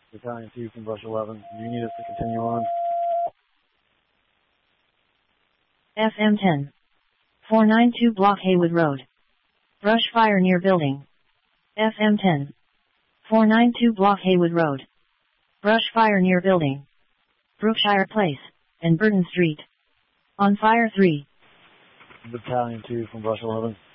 Battalion 2 from Brush 11. Do you need us to continue on? FM 10. 492 block Haywood Road. Brush fire near building. FM 10. 492 block Haywood Road. Brush fire near building. Brookshire Place, and Burton Street. On fire 3. Battalion 2 from Brush 11.